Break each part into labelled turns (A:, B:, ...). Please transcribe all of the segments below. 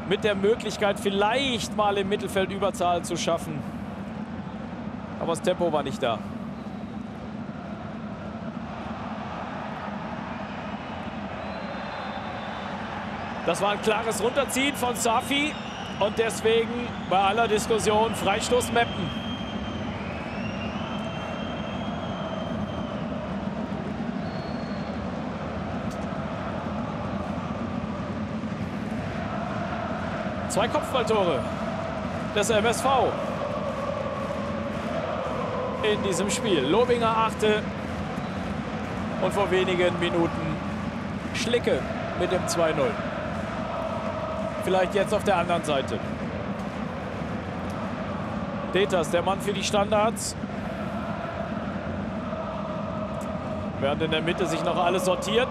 A: mit der Möglichkeit, vielleicht mal im Mittelfeld Überzahl zu schaffen. Aber das Tempo war nicht da. Das war ein klares Runterziehen von Safi und deswegen bei aller Diskussion Freistoß Meppen. Zwei Kopfballtore des MSV in diesem Spiel. Lobinger 8. und vor wenigen Minuten Schlicke mit dem 2-0. Vielleicht jetzt auf der anderen Seite. Deters, der Mann für die Standards. Während in der Mitte sich noch alles sortiert.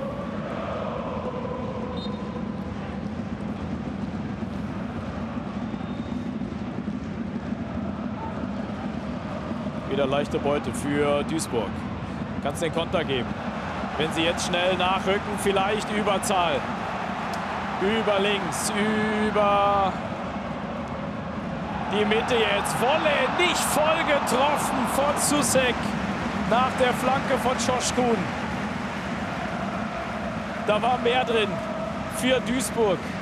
A: Wieder leichte Beute für Duisburg. Kann es den Konter geben. Wenn sie jetzt schnell nachrücken, vielleicht Überzahl. Über links, über die Mitte jetzt. Wolle nicht voll getroffen von Susek nach der Flanke von Schoschkun. Da war mehr drin für Duisburg.